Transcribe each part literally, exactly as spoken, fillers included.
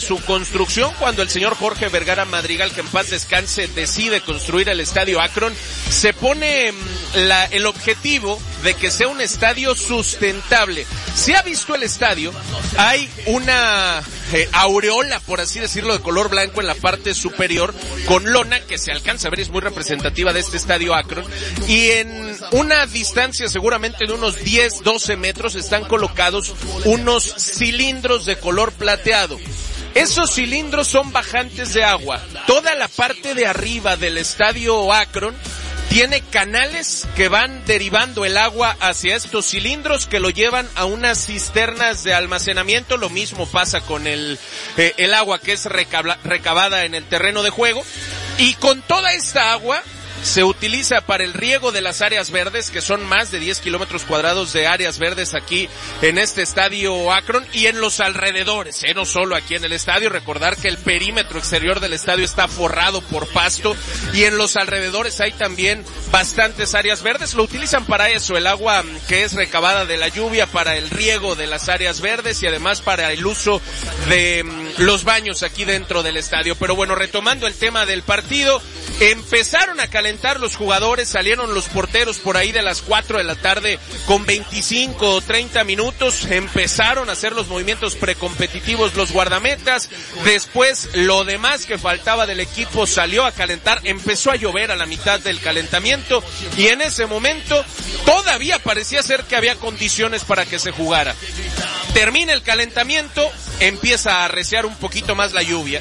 su construcción, cuando el señor Jorge Vergara Madrigal, que en paz descanse, decide construir el Estadio Akron, se pone la, el objetivo de que sea un estadio sustentable. Se ha visto el estadio, hay una eh, aureola, por así decirlo, de color blanco en la parte superior, con lona que se alcanza a ver, es muy representativa de este Estadio Akron, y en una distancia seguramente de unos diez, doce metros están colocados unos cilindros de color plateado. Esos cilindros son bajantes de agua. Toda la parte de arriba del Estadio Akron tiene canales que van derivando el agua hacia estos cilindros que lo llevan a unas cisternas de almacenamiento. Lo mismo pasa con el, eh, el agua que es recabla, recabada en el terreno de juego. Y con toda esta agua se utiliza para el riego de las áreas verdes, que son más de diez kilómetros cuadrados de áreas verdes aquí en este Estadio Akron y en los alrededores, ¿eh? No solo aquí en el estadio. Recordar que el perímetro exterior del estadio está forrado por pasto y en los alrededores hay también bastantes áreas verdes. Lo utilizan para eso, el agua que es recabada de la lluvia, para el riego de las áreas verdes y además para el uso de um, los baños aquí dentro del estadio. Pero bueno, retomando el tema del partido, empezaron a calentar los jugadores, salieron los porteros por ahí de las cuatro de la tarde con veinticinco o treinta minutos, empezaron a hacer los movimientos precompetitivos los guardametas, después lo demás que faltaba del equipo salió a calentar, empezó a llover a la mitad del calentamiento y en ese momento todavía parecía ser que había condiciones para que se jugara. Termina el calentamiento, empieza a arreciar un poquito más la lluvia.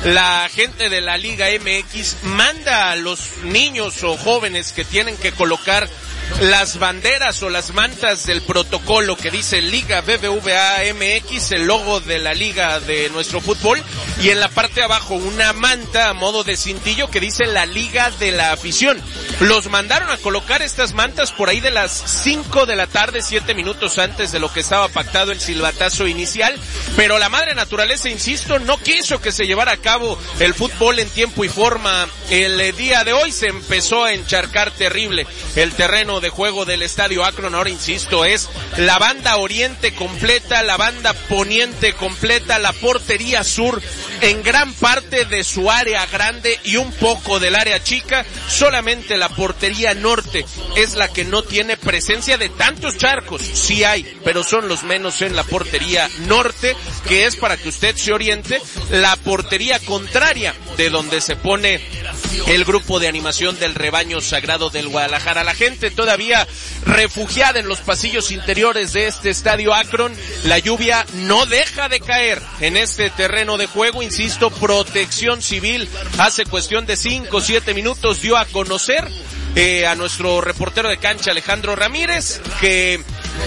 La gente de la Liga M X manda a los niños o jóvenes que tienen que colocar las banderas o las mantas del protocolo que dice Liga B B V A M X, el logo de la liga de nuestro fútbol, y en la parte de abajo una manta a modo de cintillo que dice la Liga de la Afición. Los mandaron a colocar estas mantas por ahí de las cinco de la tarde, siete minutos antes de lo que estaba pactado el silbatazo inicial, pero la madre naturaleza, insisto, no quiso que se llevara a cabo el fútbol en tiempo y forma. El día de hoy se empezó a encharcar terrible el terreno de juego del Estadio Akron. Ahora insisto, es la banda oriente completa, la banda poniente completa, la portería sur en gran parte de su área grande y un poco del área chica. Solamente la portería norte es la que no tiene presencia de tantos charcos. Sí hay, pero son los menos en la portería norte, que es, para que usted se oriente, la portería contraria de donde se pone el grupo de animación del Rebaño Sagrado del Guadalajara. La gente todavía refugiada en los pasillos interiores de este Estadio Akron. La lluvia no deja de caer en este terreno de juego. Insisto, Protección Civil hace cuestión de cinco o siete minutos dio a conocer eh, a nuestro reportero de cancha Alejandro Ramírez que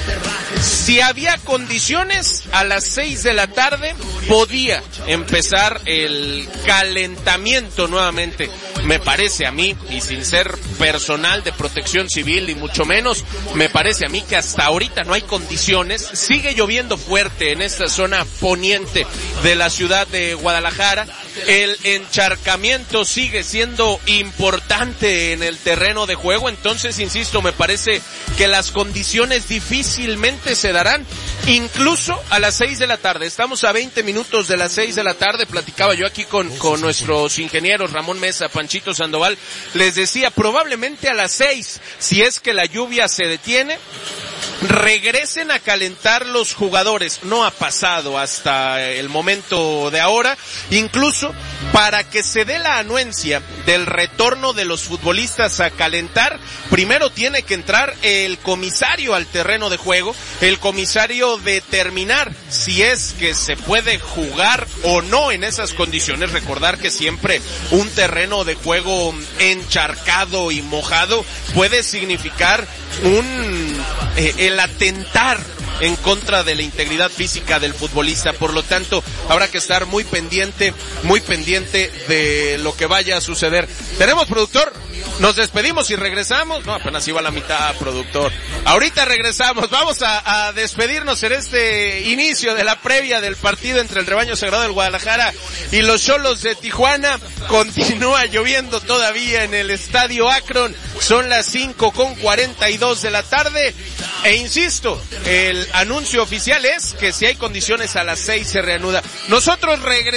si había condiciones, a las seis de la tarde podía empezar el calentamiento nuevamente. Me parece a mí, y sin ser personal de Protección Civil y mucho menos, me parece a mí que hasta ahorita no hay condiciones. Sigue lloviendo fuerte en esta zona poniente de la ciudad de Guadalajara. El encharcamiento sigue siendo importante en el terreno de juego. Entonces, insisto, me parece que las condiciones difícilmente se darán, incluso a las seis de la tarde. Estamos a veinte minutos de las seis de la tarde. Platicaba yo aquí con, con nuestros ingenieros Ramón Mesa, Panchito Sandoval. Les decía, probablemente a las seis, si es que la lluvia se detiene, regresen a calentar los jugadores. No ha pasado hasta el momento de ahora, incluso para que se dé la anuencia del retorno de los futbolistas a calentar. Primero tiene que entrar el comisario al terreno de juego, el comisario determinar si es que se puede jugar o no en esas condiciones. Recordar que siempre un terreno de juego encharcado y mojado puede significar un eh, el atentar en contra de la integridad física del futbolista. Por lo tanto, habrá que estar muy pendiente, muy pendiente de lo que vaya a suceder. ¿Tenemos productor? Nos despedimos y regresamos. No, apenas iba a la mitad, productor. Ahorita regresamos. Vamos a, a despedirnos en este inicio de la previa del partido entre el Rebaño Sagrado del Guadalajara y los Xolos de Tijuana. Continúa lloviendo todavía en el Estadio Akron. Son las cinco con cuarenta y dos de la tarde. E insisto, el anuncio oficial es que si hay condiciones a las seis se reanuda. Nosotros regresamos.